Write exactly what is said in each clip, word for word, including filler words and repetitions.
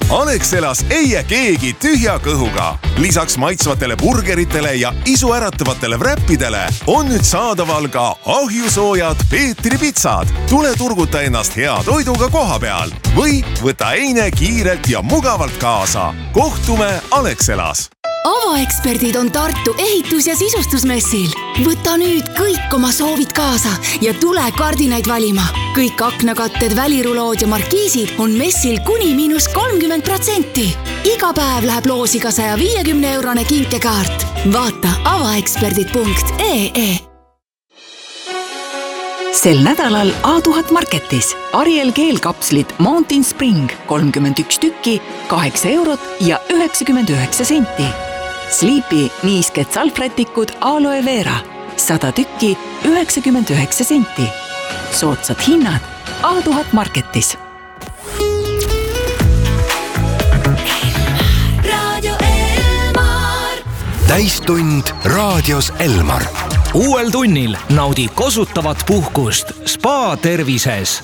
Alexelas ei jää keegi tühja kõhuga. Lisaks maitsvatele burgeritele ja isuäratavatele wrappidele on nüüd saadaval ka ahjusoojad Peetri pitsad. Tule turguta ennast hea toiduga koha peal või võta eine kiirelt ja mugavalt kaasa. Kohtume Alexelas. Avaeksperdid on Tartu ehitus- ja sisustusmessil. Võta nüüd kõik oma soovid kaasa ja tule kardinaid valima. Kõik aknakatted, välirulood ja markiisid on messil kuni miinus kolmkümmend protsenti. Iga päev läheb loosiga saja viiekümne eurone kinkekaart. Vaata avaeksperdid punkt ee. Sel nädalal A tuhat Marketis Ariel keelkapslid Mountain Spring kolmkümmend üks tükki, kaheksa eurot ja üheksakümmend üheksa senti. Sleepy niisked salvrätikud Aloe Vera sada tükki, üheksakümmend üheksa senti. Soodsad hinnad A tuhat Marketis. Täistund raadios Elmar. Uuel tunnil naudi kosutavat puhkust Spa tervises.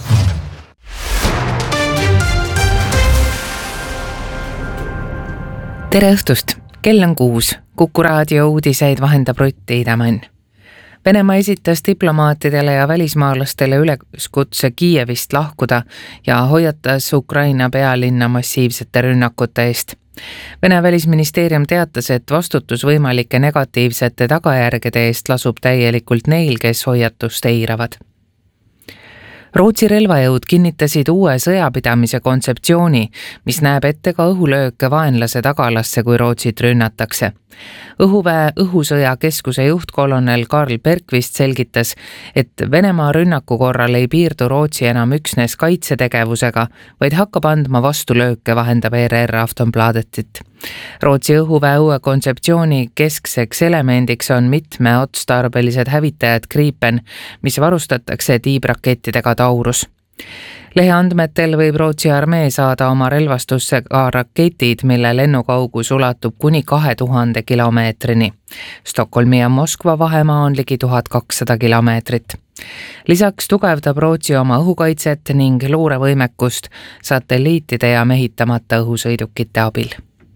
Tere õhtust! Kell on kuus. Kuku raadio uudiseid vahendab Rutt Iidamann. Venemaa esitas diplomaatidele ja välismaalastele üleskutse Kiievist lahkuda ja hoiatas Ukraina pealinna massiivsete rünnakute eest. Vene välisministeerium teatas, et vastutus võimalike negatiivsete tagajärgede eest lasub täielikult neil, kes hoiatust eiravad. Rootsi relvajõud kinnitasid uue sõjapidamise kontseptsiooni, mis näeb ette ka õhulööke vaenlase tagalasse, kui Rootsit rünnatakse. Õhuväe õhusõja keskuse juhtkolonel Karl Bergvist selgitas, et Venemaa rünnaku korral ei piirdu Rootsi enam üksnes kaitsetegevusega, vaid hakkab andma vastulööke, vahendab E R R Aftonbladetit. Rootsi õhuväe uue kontseptsiooni keskseks elemendiks on mitme otstarbelised hävitajad Gripen, mis varustatakse tiibrakettidega Taurus. Lehe andmetel võib Rootsi armee saada oma relvastusse ka raketid, mille lennukaugus ulatub kuni kahe tuhande kilomeetrini. Stockholmi ja Moskva vahemaa on ligi tuhat kakssada kilomeetrit. Lisaks tugevdab Rootsi oma õhukaitset ning luurevõimekust satelliitide ja mehitamata õhusõidukite abil.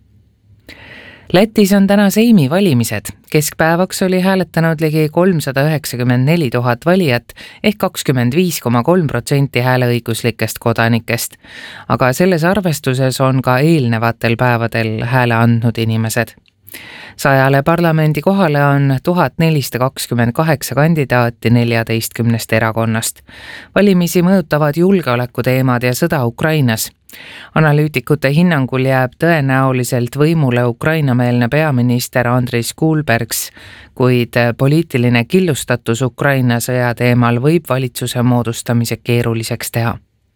Lätis on täna Seimi valimised. Keskpäevaks oli hääletanud ligi kolmsada üheksakümmend neli tuhat valijat ehk kakskümmend viis koma kolm protsenti hääleõiguslikest kodanikest. Aga selles arvestuses on ka eelnevatel päevadel hääle andnud inimesed. Sajale parlamendi kohale on tuhat nelisada kakskümmend kaheksa kandidaati neljateistkümnest erakonnast. Valimisi mõjutavad julgeolekuteemad ja sõda Ukrainas. Analüütikute hinnangul jääb tõenäoliselt võimule Ukraina-meelne peaminister Andris Kulbergs, kuid poliitiline killustatus Ukraina sõja teemal võib valitsuse moodustamise keeruliseks teha.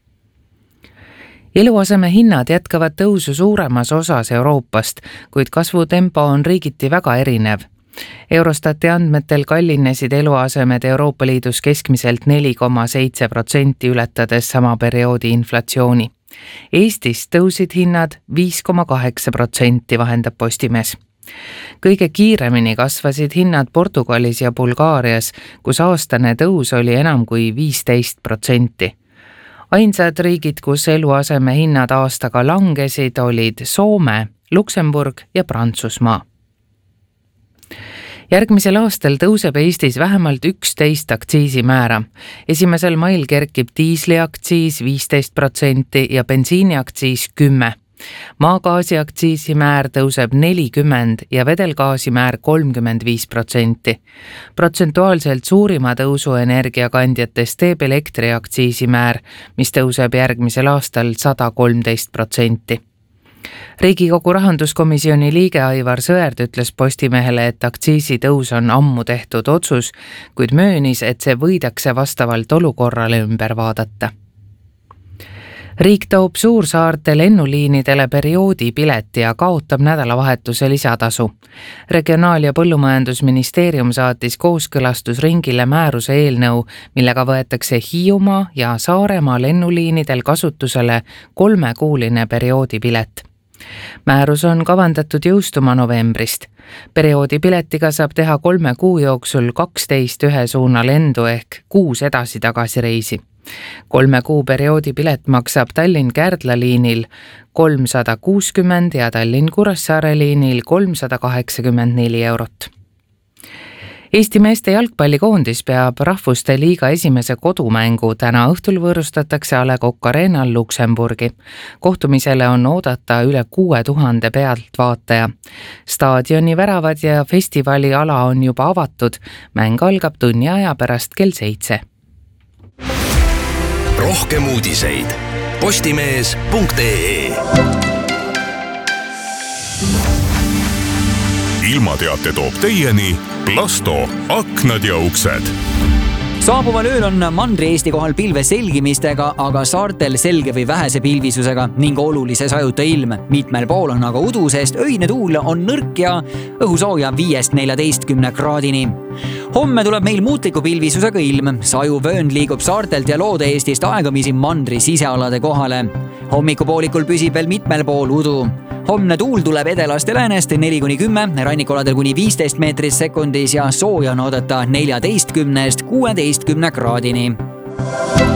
Eluaseme hinnad jätkavad tõusu suuremas osas Euroopast, kuid kasvutempo on riigiti väga erinev. Eurostati andmetel kallinesid eluasemed Euroopa Liidus keskmiselt neli koma seitse protsenti ületades sama perioodi inflatsiooni. Eestis tõusid hinnad viis koma kaheksa protsenti, vahendab Postimees. Kõige kiiremini kasvasid hinnad Portugalis ja Bulgaarias, kus aastane tõus oli enam kui viisteist protsenti. Ainsad riigid, kus eluaseme hinnad aastaga langesid, olid Soome, Luksemburg ja Prantsusmaa. Järgmisel aastal tõuseb Eestis vähemalt üksteist aktsiisimäära. Esimesel mail kerkib diisliaktsiis viisteist protsenti ja bensiiniaktsiis kümme. Maagaasi aktsiisimäär tõuseb nelikümmend ja vedelgaasimäär kolmkümmend viis protsenti. Protsentuaalselt suurima tõusu energiakandjates teeb elektriaktsiisimäär, mis tõuseb järgmisel aastal sada kolmteist protsenti. Riigikogu rahanduskomisjoni liige Aivar Sõerd ütles Postimehele, et aktsiisitõus on ammu tehtud otsus, kuid möönis, et see võidakse vastavalt olukorrale ümber vaadata. Riik toob suursaarte lennuliinidele perioodipileti ja kaotab nädalavahetuse lisatasu. Regionaal- ja põllumajandusministeerium saatis kooskõlastusringile määruse eelnõu, millega võetakse Hiiumaa ja Saaremaa lennuliinidel kasutusele kolmekuuline perioodipilet. Määrus on kavandatud jõustuma novembrist. Perioodipiletiga saab teha kolme kuu jooksul kaksteist ühe suuna lendu ehk kuus edasi-tagasi reisi. kolme kuu perioodi pilet maksab Tallinn-Kärdla liinil kolmsada kuuskümmend ja Tallinn-Kuressaare liinil kolmsada kaheksakümmend neli eurot. Eesti meeste jalgpallikoondis peab rahvuste liiga esimese kodumängu. Täna õhtul võõrustatakse A Le Coq Arenal Luksemburgi. Kohtumisele on oodata üle kuue tuhande pealtvaataja. Staadioni väravad ja festivali ala on juba avatud. Mäng algab tunni aja pärast kell seitse. Rohkem uudiseid postimees punkt ee. Ilmateate toob teieni Plasto, aknad ja uksed. Saabuval ööl on Mandri-Eesti kohal pilve selgimistega, aga saartel selge või vähese pilvisusega ning olulise sajuta ilm. Mitmel pool on aga udu, sest öine tuul on nõrk ja õhusooja viiest neljateistkümne kraadini. Homme tuleb meil muutliku pilvisusega ilm. Saju vöönd liigub saartelt ja Loode-Eestist aegamisi Mandri sisealade kohale. Hommikupoolikul püsib veel mitmel pool udu. Homne tuul tuleb edelast ja läänest neli kuni kümme, rannikuladel kuni viisteist meetrit sekundis ja sooja on oodata neljateistkümnest kuueteistkümne kraadini.